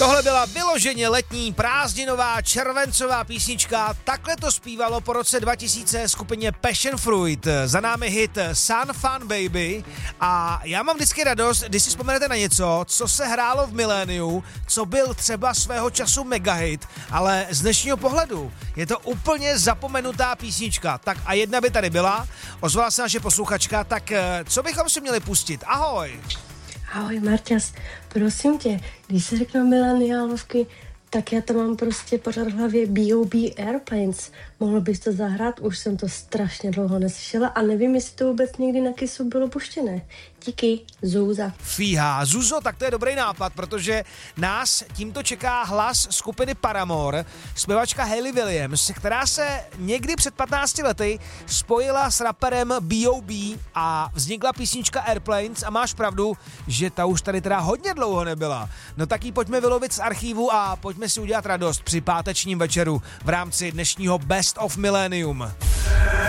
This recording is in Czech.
Tohle byla vyloženě letní prázdninová červencová písnička. Takhle to zpívalo po roce 2000 skupině Passion Fruit. Za námi hit Sun Fun Baby. A já mám vždycky radost, když si vzpomenete na něco, co se hrálo v miléniu, co byl třeba svého času megahit, ale z dnešního pohledu je to úplně zapomenutá písnička. Tak a jedna by tady byla, ozvala se naše posluchačka, tak co bychom si měli pustit? Ahoj! Ahoj Marťas, prosím tě, když se řeknou mileniálovky, tak já to mám prostě pořád v hlavě B.O.B. Airplanes. Mohl bys to zahrát? Už jsem to strašně dlouho neslyšela a nevím, jestli to vůbec někdy na Kissu bylo puštěné. Díky, Zúza. Fíha, Zuzo, tak to je dobrý nápad, protože nás tímto čeká hlas skupiny Paramore, zpěvačka Hayley Williams, která se někdy před 15 lety spojila s raperem B.O.B. a vznikla písnička Airplanes a máš pravdu, že ta už tady teda hodně dlouho nebyla. No tak ji pojďme vylovit z archívu a pojďme si udělat radost při pátečním večeru v rámci dnešního Best of Millennium.